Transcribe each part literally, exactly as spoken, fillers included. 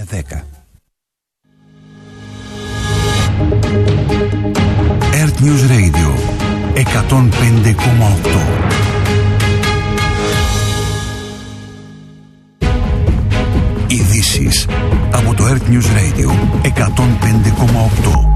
με δέκα. Earth News Radio εκατόν πέντε κόμμα οκτώ. Ειδήσεις από το Earth News Radio εκατόν πέντε κόμμα οκτώ.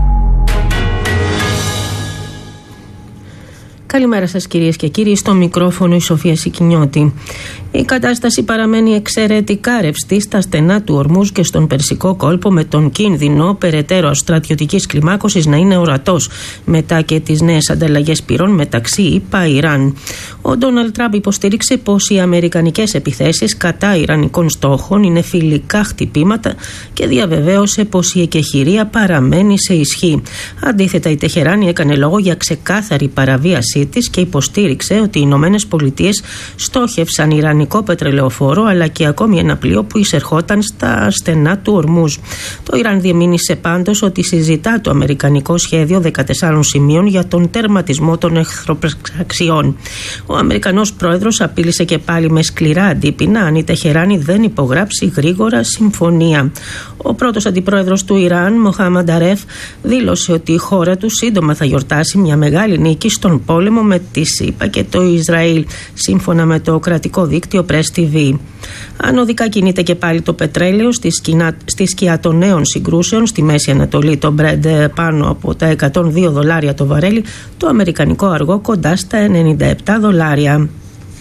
Καλημέρα σας κυρίες και κύριοι, στο μικρόφωνο η Σοφία Σικινιώτη. Η κατάσταση παραμένει εξαιρετικά ρευστή στα στενά του Ορμούζ και στον Περσικό κόλπο, με τον κίνδυνο περαιτέρω στρατιωτικής κλιμάκωσης να είναι ορατός μετά και τις νέες ανταλλαγές πυρών μεταξύ ΗΠΑ-Ιράν. Ο Ντόναλντ Τραμπ υποστήριξε πως οι αμερικανικές επιθέσεις κατά ιρανικών στόχων είναι φιλικά χτυπήματα και διαβεβαίωσε πως η εκεχηρία παραμένει σε ισχύ. Αντίθετα, η Τεχεράνη έκανε λόγο για ξεκάθαρη παραβίαση της και υποστήριξε ότι οι Ηνωμένες Πολιτείες στόχευσαν ιρανικό πετρελαιοφόρο αλλά και ακόμη ένα πλοίο που εισερχόταν στα στενά του Ορμούζ. Το Ιράν διεμήνυσε πάντως ότι συζητά το αμερικανικό σχέδιο δεκατεσσάρων σημείων για τον τερματισμό των εχθροπραξιών. Ο Αμερικανός πρόεδρος απείλησε και πάλι με σκληρά αντίπεινα αν η Τεχεράνη δεν υπογράψει γρήγορα συμφωνία. Ο πρώτος αντιπρόεδρος του Ιράν, Μοχάμαντ Αρέφ, δήλωσε ότι η χώρα του σύντομα θα γιορτάσει μια μεγάλη νίκη στον πόλεμο με τη ΣΥΠΑ και το Ισραήλ, σύμφωνα με το κρατικό δίκτυο Press τι βι. Ανωδικά κινείται και πάλι το πετρέλαιο στη, σκηνά, στη σκιά των νέων συγκρούσεων στη Μέση Ανατολή. Το Brent πάνω από τα εκατόν δύο δολάρια το βαρέλι, το αμερικανικό αργό κοντά στα ενενήντα επτά δολάρια.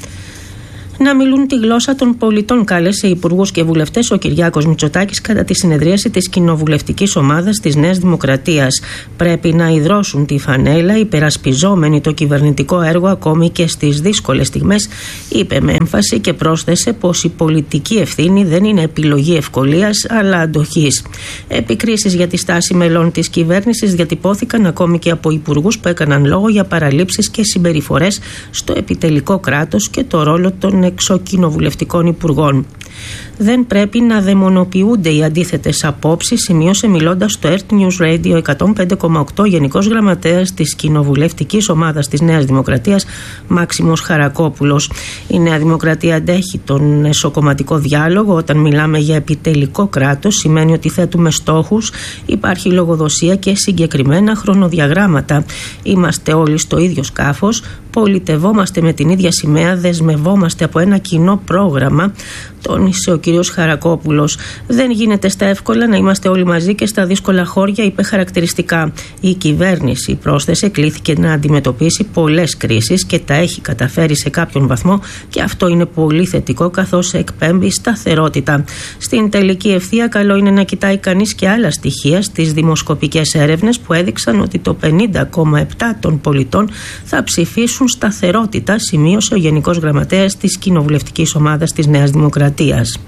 Να μιλούν τη γλώσσα των πολιτών, κάλεσε υπουργούς και βουλευτές ο Κυριάκος Μητσοτάκης κατά τη συνεδρίαση της κοινοβουλευτικής ομάδας της Νέας Δημοκρατίας. Πρέπει να ιδρώσουν τη φανέλα υπερασπιζόμενοι το κυβερνητικό έργο ακόμη και στις δύσκολες στιγμές, είπε με έμφαση και πρόσθεσε πως η πολιτική ευθύνη δεν είναι επιλογή ευκολίας αλλά αντοχής. Επικρίσεις για τη στάση μελών της κυβέρνησης διατυπώθηκαν ακόμη και από υπουργούς που έκαναν λόγο για παραλήψεις και συμπεριφορές στο επιτελικό κράτος και το ρόλο των εξοκοινοβουλευτικών υπουργών. Δεν πρέπει να δαιμονοποιούνται οι αντίθετες απόψεις, σημείωσε μιλώντας στο Earth News Radio εκατόν πέντε κόμμα οκτώ Γενικός Γραμματέας της Κοινοβουλευτικής Ομάδας της Νέας Δημοκρατίας, Μάξιμος Χαρακόπουλος. Η Νέα Δημοκρατία αντέχει τον εσωκομματικό διάλογο. Όταν μιλάμε για επιτελικό κράτος, σημαίνει ότι θέτουμε στόχους, υπάρχει λογοδοσία και συγκεκριμένα χρονοδιαγράμματα. Είμαστε όλοι στο ίδιο σκάφος, πολιτευόμαστε με την ίδια σημαία, δεσμευόμαστε από ένα κοινό πρόγραμμα, τόνισε ο κύριος Χαρακόπουλος. Δεν γίνεται στα εύκολα να είμαστε όλοι μαζί και στα δύσκολα χώρια, είπε χαρακτηριστικά. Η κυβέρνηση, πρόσθεσε, κλήθηκε να αντιμετωπίσει πολλές κρίσεις και τα έχει καταφέρει σε κάποιον βαθμό και αυτό είναι πολύ θετικό, καθώς εκπέμπει σταθερότητα. Στην τελική ευθεία, καλό είναι να κοιτάει κανείς και άλλα στοιχεία στις δημοσκοπικές έρευνες που έδειξαν ότι το πενήντα κόμμα επτά τοις εκατό των πολιτών θα ψηφίσουν σταθερότητα, σημείωσε ο Γενικός Γραμματέας της Κοινοβουλευτικής Ομάδας της Νέας Δημοκρατίας.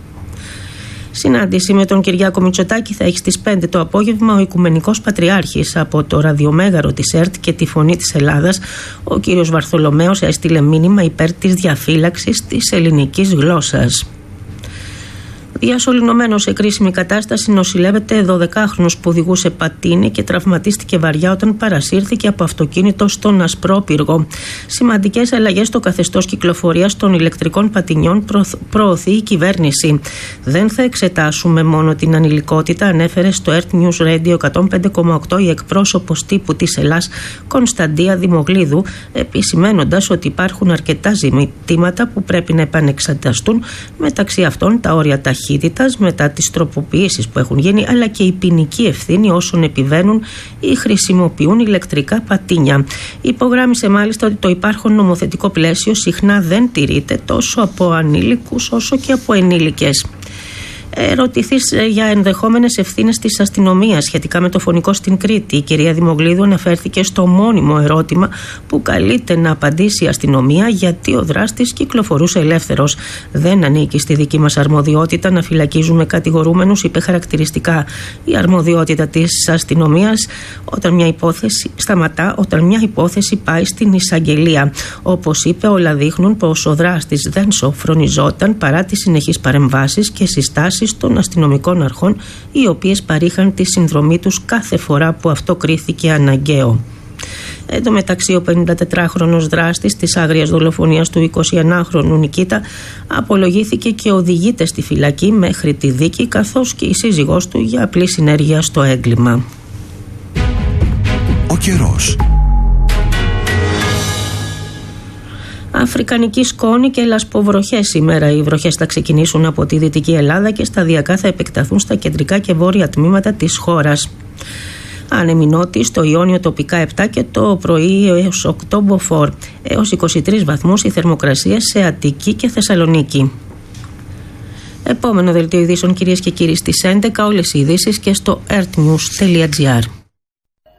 Συνάντηση με τον Κυριάκο Μητσοτάκη θα έχει στις πέντε το απόγευμα ο Οικουμενικός Πατριάρχης. Από το ραδιομέγαρο της ΕΡΤ και τη Φωνή της Ελλάδας, ο κύριος Βαρθολομέος έστειλε μήνυμα υπέρ της διαφύλαξης της ελληνικής γλώσσας. Διασωληνωμένος σε κρίσιμη κατάσταση νοσηλεύεται δωδεκάχρονος που οδηγούσε πατίνι και τραυματίστηκε βαριά όταν παρασύρθηκε από αυτοκίνητο στον Ασπρόπυργο. Σημαντικές αλλαγές στο καθεστώς κυκλοφορίας των ηλεκτρικών πατινιών προωθεί η κυβέρνηση. Δεν θα εξετάσουμε μόνο την ανηλικότητα, ανέφερε στο Earth News Radio εκατόν πέντε κόμμα οκτώ η εκπρόσωπος τύπου της Ελλάς Κωνσταντία Δημογλίδου, επισημένοντας ότι υπάρχουν αρκετά ζητήματα που πρέπει να επανεξεταστούν, μεταξύ αυτών τα όρια ταχύτητας μετά τις τροποποιήσεις που έχουν γίνει, αλλά και η ποινική ευθύνη όσων επιβαίνουν ή χρησιμοποιούν ηλεκτρικά πατίνια. Υπογράμμισε μάλιστα ότι το υπάρχον νομοθετικό πλαίσιο συχνά δεν τηρείται τόσο από ανήλικους όσο και από ενήλικες. Ερωτηθείς για ενδεχόμενες ευθύνες της αστυνομίας σχετικά με το φωνικό στην Κρήτη, η κυρία Δημογλίδου αναφέρθηκε στο μόνιμο ερώτημα που καλείται να απαντήσει η αστυνομία, γιατί ο δράστης κυκλοφορούσε ελεύθερος. Δεν ανήκει στη δική μας αρμοδιότητα να φυλακίζουμε κατηγορούμενους, είπε χαρακτηριστικά. Η αρμοδιότητα της αστυνομίας όταν μια υπόθεση σταματά όταν μια υπόθεση πάει στην εισαγγελία. Όπως είπε, όλα δείχνουν πως ο δράστης δεν σοφρονιζόταν παρά τις συνεχείς παρεμβάσεις και συστάσεις των αστυνομικών αρχών, οι οποίες παρήχαν τη συνδρομή τους κάθε φορά που αυτό κρίθηκε αναγκαίο. Εν τω μεταξύ, ο πενηντατετράχρονος δράστης της άγριας δολοφονίας του εικοσιενάχρονου Νικίτα απολογήθηκε και οδηγείται στη φυλακή μέχρι τη δίκη, καθώς και η σύζυγός του για απλή συνέργεια στο έγκλημα. Ο καιρός. Αφρικανική σκόνη και λασποβροχές σήμερα. Οι βροχές θα ξεκινήσουν από τη Δυτική Ελλάδα και σταδιακά θα επεκταθούν στα κεντρικά και βόρεια τμήματα της χώρας. Άνεμοι νότιοι στο Ιόνιο τοπικά επτά και το πρωί έως οκτώ μποφόρ. Έως είκοσι τρεις βαθμούς η θερμοκρασία σε Αττική και Θεσσαλονίκη. Επόμενο δελτίο ειδήσεων, κυρίες και κύριοι, στις έντεκα. Όλες οι ειδήσεις και στο earthnews τελεία gr.